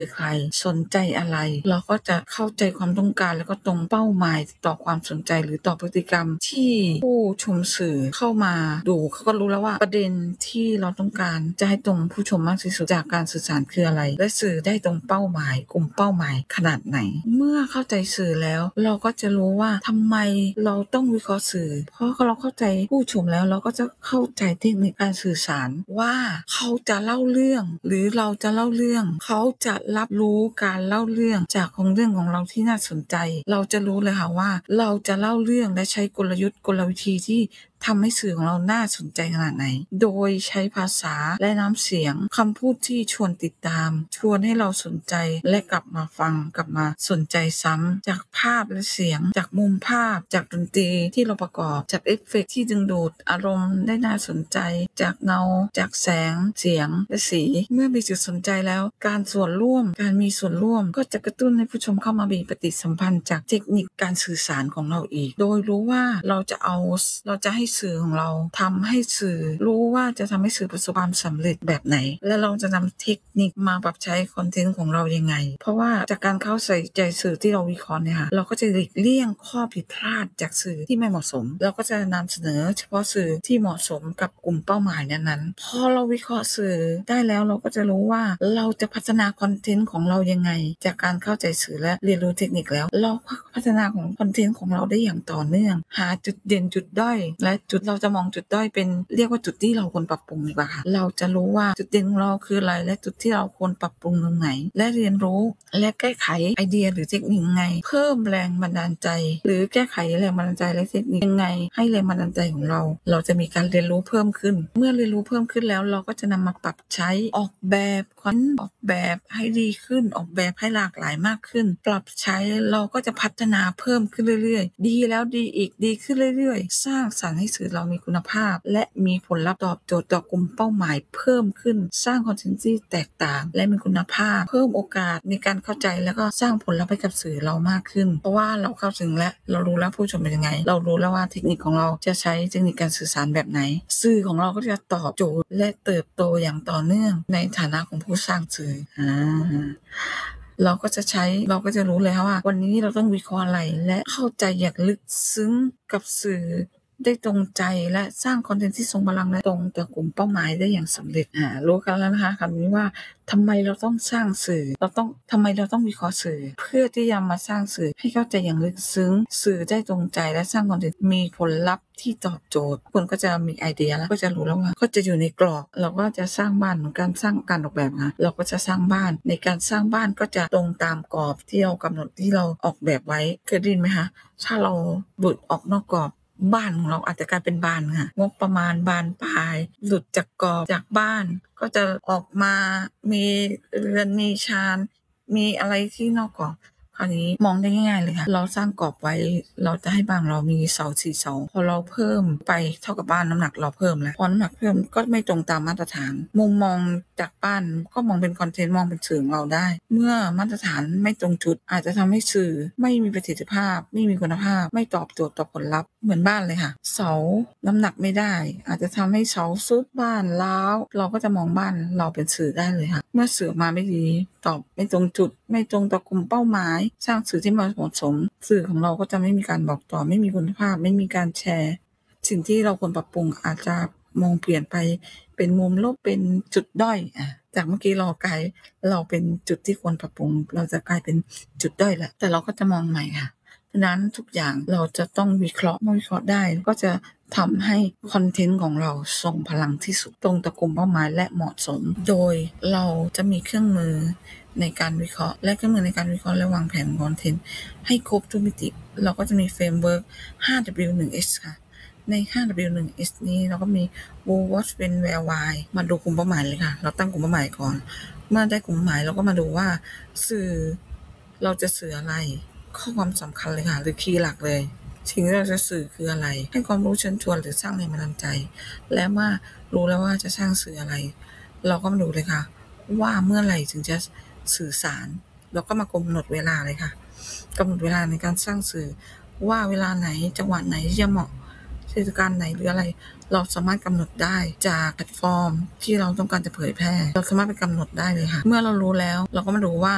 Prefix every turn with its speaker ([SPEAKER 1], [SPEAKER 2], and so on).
[SPEAKER 1] ใครสนใจอะไรเราก็จะเข้าใจความต้องการแล้วก็ตรงเป้าหมายต่อความสนใจหรือต่อพฤติกรรมที่ผู้ชมสื่อเข้ามาดูเขาก็รู้แล้วว่าประเด็นที่เราต้องการจะให้ตรงผู้ชมมากที่สุดจากการสื่อสารคืออะไรและสื่อได้ตรงเป้าหมายกลุ่มเป้าหมายขนาดไหนเมื่อเข้าใจสื่อแล้วเราก็จะรู้ว่าทำไมเราต้องวิเคราะห์สื่อเพราะเราเข้าใจผู้ชมแล้วเราก็จะเข้าใจเทคนิคการสื่อสารว่าเขาจะเล่าเรื่องหรือเราจะเล่าเรื่องเขาจะรับรู้การเล่าเรื่องจากของเรื่องของเราที่น่าสนใจเราจะรู้เลยค่ะว่าเราจะเล่าเรื่องและใช้กลยุทธ์กลวิธีที่ทำให้สื่อของเราน่าสนใจขนาดไหนโดยใช้ภาษาและน้ำเสียงคำพูดที่ชวนติดตามชวนให้เราสนใจและกลับมาฟังกลับมาสนใจซ้ำจากภาพและเสียงจากมุมภาพจากดนตรีที่เราประกอบจากเอฟเฟกต์ที่ดึงดูดอารมณ์ได้น่าสนใจจากเงาจากแสงเสียงและสีเมื่อมีจุดสนใจแล้วการมีส่วนร่วมก็จะกระตุ้นให้ผู้ชมเข้ามามีปฏิสัมพันธ์จากเทคนิคการสื่อสารของเราอีกโดยรู้ว่าเราจะให้สื่อของเราทำให้สื่อรู้ว่าจะทำให้สื่อประสบความสำเร็จแบบไหนและเราจะนำเทคนิคมาปรับใช้คอนเทนต์ของเรายังไงเพราะว่าจากการเข้าใส่ใจสื่อที่เราวิเคราะห์เนี่ยค่ะเราก็จะหลีกเลี่ยงข้อผิดพลาดจากสื่อที่ไม่เหมาะสมเราก็จะนำเสนอเฉพาะสื่อที่เหมาะสมกับกลุ่มเป้าหมายนั้นๆพอเราวิเคราะห์สื่อได้แล้วเราก็จะรู้ว่าเราจะพัฒนาคอนเทนต์ของเรายังไงจากการเข้าใจสื่อและเรียนรู้เทคนิคแล้วเราพัฒนาของคอนเทนต์ของเราได้อย่างต่อเนื่องหาจุดเด่นจุดด้อยและจุดเราจะมองจุดด้อยเป็นเรียกว่าจุดที่เราควรปรับปรุงดีกว่าค่ะเราจะรู้ว่าจุดเด่นของเราคืออะไรและจุดที่เราควรปรับปรุงตรงไหนและเรียนรู้และแก้ไขไอเดียหรือเทคนิคยังไงเพิ่มแรงบันดาลใจหรือแก้ไขแรงบันดาลใจและเทคนิคยังไงให้แรงบันดาลใจของเราจะมีการเรียนรู้เพิ่มขึ้นเมื่อเรียนรู้เพิ่มขึ้นแล้วเราก็จะนำมาปรับใช้ออกแบบให้ดีขึ้นออกแบบให้หลากหลายมากขึ้นปรับใช้เราก็จะพัฒนาเพิ่มขึ้นเรื่อยๆดีแล้วดีอีกดีขึ้นเรื่อยๆสร้างสรรค์ให้สื่อเรามีคุณภาพและมีผลลัพธ์ตอบโจทย์ต่อกลุ่มเป้าหมายเพิ่มขึ้นสร้างคอนเทนต์ที่แตกต่างและมีคุณภาพเพิ่มโอกาสในการเข้าใจแล้วก็สร้างผลลัพธ์ให้กับสื่อเรามากขึ้นเพราะว่าเราเข้าถึงและเรารู้แล้วผู้ชมเป็นยังไงเรารู้แล้วว่าเทคนิคของเราจะใช้เทคนิคการสื่อสารแบบไหนสื่อของเราก็จะตอบโจทย์และเติบโตอย่างต่อเนื่องในฐานะของผู้สร้างสื่อเราก็จะรู้เลยว่าวันนี้เราต้องวิเคราะห์อะไรและเข้าใจอย่างลึกซึ้งกับสื่อได้ตรงใจและสร้างคอนเทนต์ที่ทรงพลังและตรงต่อกลุ่มเป้าหมายได้อย่างสำเร็จรู้กันแล้วนะคะคำนี้ว่าทำไมเราต้องสร้างสื่อทำไมเราต้องวิเคราะห์สื่อเพื่อที่จะมาสร้างสื่อให้เข้าใจอย่างลึกซึ้งสื่อได้ตรงใจและสร้างคอนเทนต์มีผลลัพธ์ที่ตอบโจทย์คนก็จะมีไอเดียแล้วก็จะรู้แล้วว่าก็จะอยู่ในกรอบเราก็จะสร้างบ้านเหมือนการสร้างการออกแบบเราก็จะสร้างบ้านในการสร้างบ้านก็จะตรงตามกรอบที่เรากำหนดที่เราออกแบบไว้เคยได้ยินไหมคะถ้าเราหลุดออกนอกกรอบบ้านของเราอาจจะกลายเป็นบานค่ะงบประมาณบานปลายหลุดจากกรอบจากบ้านก็จะออกมามีเรือนมีชานมีอะไรที่นอกกรอบคราวนี้มองได้ง่ายๆเลยค่ะเราสร้างกรอบไว้เราจะให้บ้านเรามีเสา4เสาพอเราเพิ่มไปเท่ากับบ้านน้ำหนักเราเพิ่มแล้วพอน้ำหนักเพิ่มก็ไม่ตรงตามมาตรฐานมุมมองจากบ้านก็มองเป็นคอนเทนต์มองเป็นสื่อของเราได้เมื่อมาตรฐานไม่ตรงจุดอาจจะทำให้สื่อไม่มีประสิทธิภาพไม่มีคุณภาพไม่ตอบโจทย์ต่อผลลัพธ์เหมือนบ้านเลยค่ะเสาน้ำหนักไม่ได้อาจจะทำให้เสาซุดบ้านร้าวเราก็จะมองบ้านเราเป็นสื่อได้เลยค่ะเมื่อสื่อมาไม่ดีตอบไม่ตรงจุดไม่ตรงต่อกลุ่มเป้าหมายสร้างสื่อที่เหมาะสมสื่อของเราก็จะไม่มีการบอกต่อไม่มีคุณภาพไม่มีการแชร์สิ่งที่เราควรปรับปรุงอาจจะมองเปลี่ยนไปเป็นมุมลบเป็นจุดด้อยจากเมื่อกี้เราเป็นจุดที่ควรปรับปรุงเราจะกลายเป็นจุดด้อยแล้วแต่เราก็จะมองใหม่ค่ะฉะนั้นทุกอย่างเราจะต้องวิเคราะห์เมื่อวิเคราะห์ได้ก็จะทำให้คอนเทนต์ของเราทรงพลังที่สุดตรงต่อกลุ่มเป้าหมายและเหมาะสมโดยเราจะมีเครื่องมือในการวิเคราะห์และเครื่องมือในการวิเคราะห์และวางแผนคอนเทนต์ให้ครบทุกมิติเราก็จะมีเฟรมเวิร์ก 5W1S ค่ะใน 5W1S นี้เราก็มี Who What When Where Why มาดูกลุ่มเป้าหมายเลยค่ะเราตั้งกลุ่มเป้าหมายก่อนเมื่อได้กลุ่มเป้าหมายเราก็มาดูว่าสื่อเราจะสื่ออะไรข้อความสำคัญเลยค่ะหรือคีย์หลักเลยสิ่งที่เราจะสื่อคืออะไรให้ความรู้เชิญชวนหรือสร้างแรงบันดาลใจและเมื่อรู้แล้วว่าจะสร้างสื่ออะไรเราก็มาดูเลยค่ะว่าเมื่อไหร่ถึงจะสื่อสารเราก็มากำหนดเวลาเลยค่ะกำหนดเวลาในการสร้างสื่อว่าเวลาไหนจังหวะไหนที่จะเหมาะเทศกาลไหนหรืออะไรเราสามารถกำหนดได้จากแพลตฟอร์มที่เราต้องการจะเผยแพร่เราสามารถไปกำหนดได้เลยค่ะเมื่อเรารู้แล้วเราก็มาดูว่า